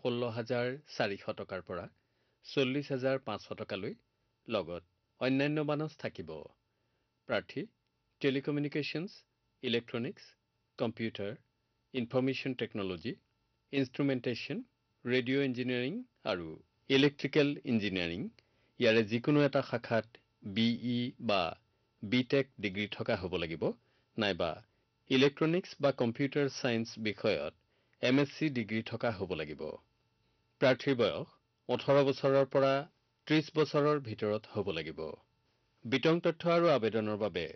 16,400 টকাৰ পৰা 40,500 টকালৈ লগত অন্যান্য বানচ থাকিব। প্ৰাৰ্থী টেলিকমিউনিকেশ্যনছ, electronics, computer, information technology, ইনষ্ট্ৰুমেণ্টেশ্যন, radio' engineering আৰু ইলেক্ট্ৰিকেল ইঞ্জিনিয়াৰিং ইয়াৰে যিকোনো এটা শাখাত BE বা BTech ডিগ্ৰী থকা হ'ব লাগিব, নাইবা ইলেক্ট্ৰনিক্স বা কম্পিউটাৰ ছায়েন্স বিষয়ত MSc ডিগ্ৰী থকা হ'ব লাগিব। প্ৰাৰ্থীৰ বয়স 18 বছৰৰ পৰা 30 বছৰৰ ভিতৰত হ'ব লাগিব। বিতং তথ্য আৰু আবেদনৰ বাবে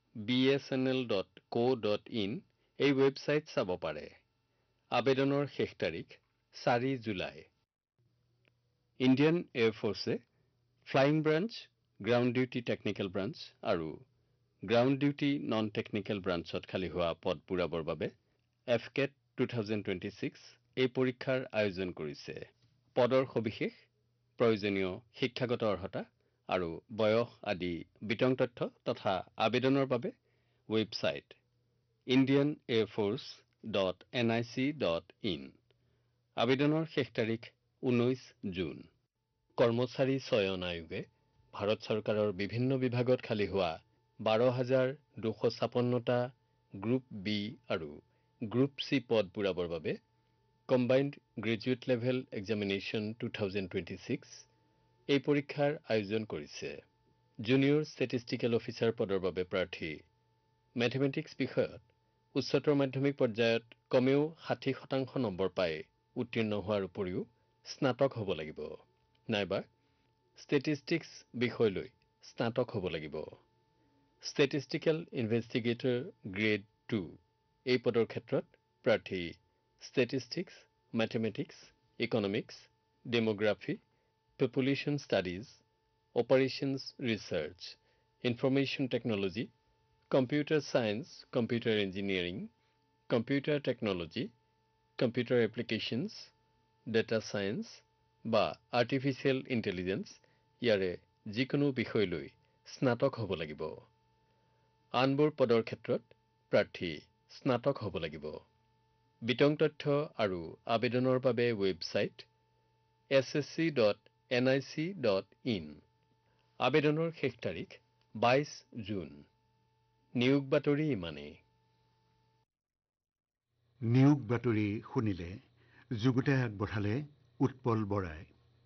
bsnl.co.in এই ৱেবছাইট চাব পাৰে। আবেদনৰ শেষ তাৰিখ 4 July. Indian এয়াৰফ'ৰ্চে flying branch, ground duty technical branch আৰু গ্ৰাউণ্ড ডিউটি নন টেকনিকেল ব্ৰাঞ্চত খালী হোৱা পদ পূৰাবৰ বাবে FCAT 2026 এই পৰীক্ষাৰ আয়োজন কৰিছে। পদৰ সবিশেষ, প্ৰয়োজনীয় শিক্ষাগত অৰ্হতা আৰু বয়স আদি বিতং তথ্য তথা আবেদনৰ বাবে ৱেবছাইট indianairforce.nic.in। আবেদনৰ শেষ তাৰিখ 19 জুন। কৰ্মচাৰী চয়ন আয়োগে ভাৰত চৰকাৰৰ বিভিন্ন বিভাগত খালী হোৱা 12,256টা গ্ৰুপ বি আৰু গ্ৰুপ চি পদ পূৰাবৰ বাবে কম্বাইণ্ড গ্ৰেজুৱেট লেভেল এক্সামিনেশ্যন 2026 এই পৰীক্ষাৰ আয়োজন কৰিছে। জুনিয়ৰ ষ্টেটিষ্টিকেল অফিচাৰ পদৰ বাবে প্ৰাৰ্থী মেথমেটিক্স বিষয়ত উচ্চতৰ মাধ্যমিক পৰ্যায়ত কমেও 60% নম্বৰ পাই উত্তীৰ্ণ হোৱাৰ উপৰিও স্নাতক হ'ব লাগিব, নাইবা ষ্টেটিষ্টিক্স বিষয়লৈ স্নাতক হ'ব লাগিব। ষ্টেটিষ্টিকেল ইনভেষ্টিগেটৰ গ্ৰেড 2 এই পদৰ ক্ষেত্ৰত প্ৰাৰ্থী statistics, mathematics, economics, demography, population studies, operations research, information technology, computer science, computer engineering, computer technology, computer applications, data science বা আৰ্টিফিচিয়েল ইণ্টেলিজেন্স ইয়াৰে যিকোনো বিষয়লৈ স্নাতক হ'ব লাগিব। আনবোৰ পদৰ ক্ষেত্ৰত প্ৰাৰ্থী স্নাতক হ'ব লাগিব। বিতং তথ্য আৰু আবেদনৰ বাবে ৱেবছাইট ssc.nic.in। আবেদনৰ শেষ তাৰিখ 22 জুন। নিয়োগ বাতৰি ইমানেই। নিয়োগ বাতৰি শুনিলে, যুগুতাই আগবঢ়ালে উৎপল বৰাই।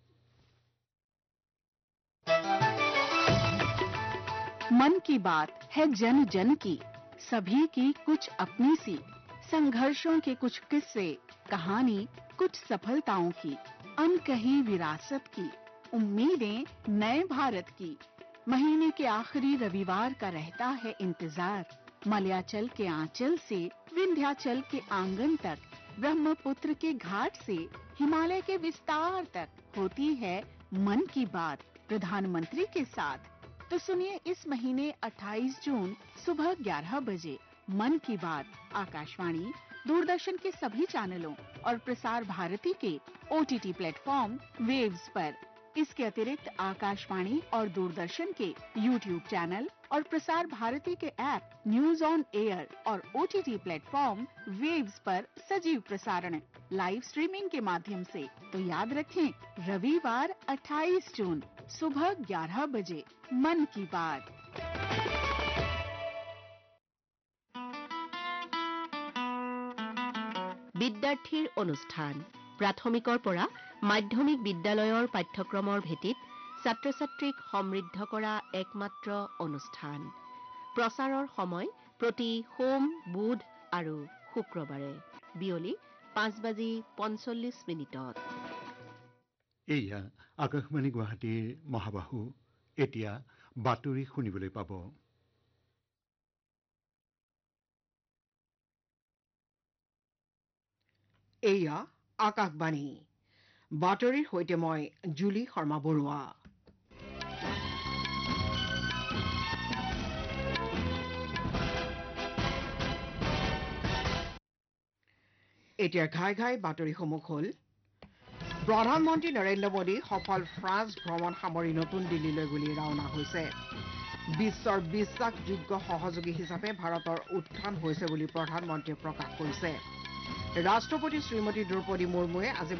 मन की बात है जन जन की, सभी की कुछ अपनी सी, संघर्षों के कुछ किस्से, कहानी कुछ सफलताओं की, अनकही विरासत की, उम्मीदें नए भारत की। महीने के आखिरी रविवार का रहता है इंतजार। मलयाचल के आंचल से विंध्याचल के आंगन तक, ब्रह्मपुत्र के घाट से हिमालय के विस्तार तक होती है मन की बात प्रधानमंत्री के साथ। तो सुनिए इस महीने 28 जून सुबह 11 बजे मन की बात आकाशवाणी, दूरदर्शन के सभी चैनलों और प्रसार भारती के OTT प्लेटफॉर्म वेव्स पर। इसके अतिरिक्त आकाशवाणी और दूरदर्शन के YouTube चैनल और प्रसार भारती के ऐप न्यूज ऑन एयर और OTT प्लेटफॉर्म वेव्स पर सजीव प्रसारण लाइव स्ट्रीमिंग के माध्यम से। तो याद रखें, रविवार 28 जून सुबह 11 बजे मन की बात। বিদ্যাৰ্থীৰ অনুষ্ঠান প্ৰাথমিকৰ পৰা মাধ্যমিক বিদ্যালয়ৰ পাঠ্যক্ৰমৰ ভিত্তিত ছাত্ৰ ছাত্ৰীক সমৃদ্ধ কৰা একমাত্ৰ অনুষ্ঠান। প্ৰচাৰৰ সময় প্ৰতি সোম, বুধ আৰু শুক্ৰবাৰে বিয়লি 5:45 এয়া আকাশবাণী গুৱাহাটীৰ মহাবাহু। এতিয়া বাতৰি শুনিবলৈ পাব। এয়া আকাশবাণী বাতৰিৰ সৈতে মই জুলি শৰ্মা বৰুৱা। এতিয়া ঘাই ঘাই বাতৰিসমূহ হ'ল। প্ৰধানমন্ত্ৰী নৰেন্দ্ৰ মোদী সফল ফ্ৰান্স ভ্ৰমণ সামৰি নতুন দিল্লীলৈ বুলি ৰাওনা হৈছে। বিশ্বৰ বিশ্বাসযোগ্য সহযোগী হিচাপে ভাৰতৰ উত্থান হৈছে বুলি প্ৰধানমন্ত্ৰীয়ে প্ৰকাশ কৰিছে। ৰাষ্ট্ৰপতি শ্ৰীমতী দ্ৰৌপদী মুৰ্মুৱে আজি